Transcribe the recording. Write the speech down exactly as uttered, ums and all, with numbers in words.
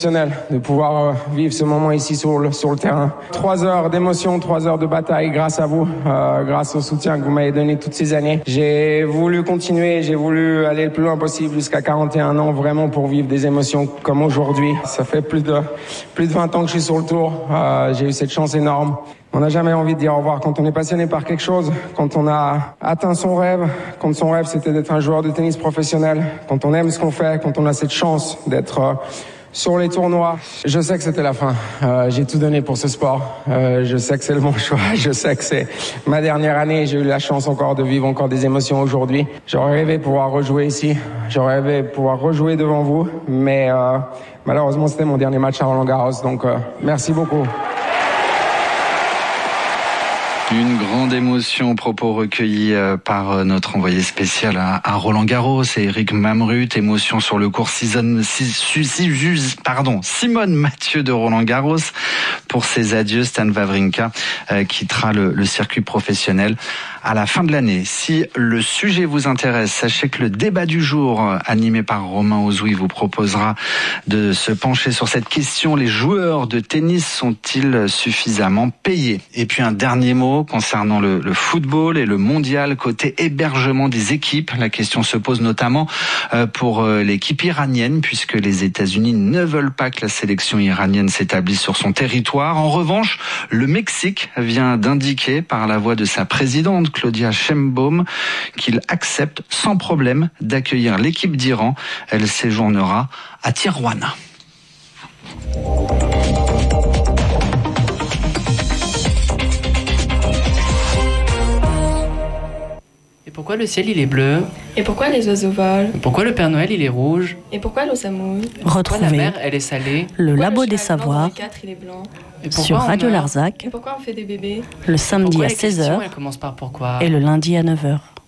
De pouvoir euh, vivre ce moment ici sur le, sur le terrain. Trois heures d'émotion, trois heures de bataille grâce à vous, euh, grâce au soutien que vous m'avez donné toutes ces années. J'ai voulu continuer, j'ai voulu aller le plus loin possible jusqu'à quarante et un ans, vraiment pour vivre des émotions comme aujourd'hui. Ça fait plus de, plus de vingt ans que je suis sur le tour. Euh, j'ai eu cette chance énorme. On n'a jamais envie de dire au revoir quand on est passionné par quelque chose, quand on a atteint son rêve, quand son rêve c'était d'être un joueur de tennis professionnel, quand on aime ce qu'on fait, quand on a cette chance d'être euh, sur les tournois. Je sais que c'était la fin. Euh, j'ai tout donné pour ce sport. Euh, je sais que c'est le bon choix. Je sais que c'est ma dernière année. J'ai eu la chance encore de vivre encore des émotions aujourd'hui. J'aurais rêvé pouvoir rejouer ici. J'aurais rêvé pouvoir rejouer devant vous. Mais euh, malheureusement, c'était mon dernier match à Roland-Garros. Donc, euh, merci beaucoup. Une grande émotion, propos recueillis par notre envoyé spécial à Roland-Garros, c'est Eric Mamrut. Émotion sur le court Simone, pardon, Simone Mathieu de Roland-Garros pour ses adieux. Stan Wawrinka euh, quittera le, le circuit professionnel à la fin de l'année. Si le sujet vous intéresse, sachez que le débat du jour, animé par Romain Ozoui, vous proposera de se pencher sur cette question. Les joueurs de tennis sont-ils suffisamment payés? Et puis un dernier mot concernant le, le football et le mondial. Côté hébergement des équipes, la question se pose notamment pour l'équipe iranienne, puisque les États-Unis ne veulent pas que la sélection iranienne s'établisse sur son territoire. En revanche, le Mexique vient d'indiquer par la voix de sa présidente, Claudia Sheinbaum, qu'il accepte sans problème d'accueillir l'équipe d'Iran. Elle séjournera à Tijuana. Et pourquoi le ciel il est bleu? Et pourquoi les oiseaux volent? Et pourquoi le Père Noël il est rouge? Et pourquoi l'eau s'amouille? Retrouvez la mer elle est salée? Le Labo des Savoirs sur Radio Larzac et pourquoi on fait des bébés? le samedi à seize heures elle commence par pourquoi et le lundi à neuf heures.